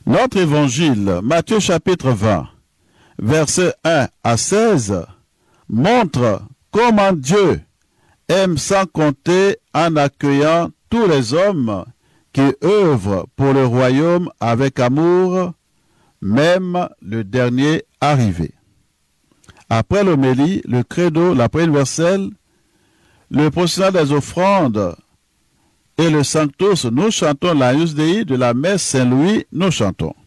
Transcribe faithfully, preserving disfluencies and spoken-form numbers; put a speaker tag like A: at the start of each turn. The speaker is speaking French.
A: Notre évangile, Matthieu chapitre vingt, versets un à seize, montre comment Dieu aime sans compter en accueillant tous les hommes qui œuvrent pour le royaume avec amour, même le dernier arrivé. Après l'homélie, le credo, la prière universelle, le processional des offrandes et le Sanctus, nous chantons l'Agnus Dei de la messe Saint-Louis, nous chantons.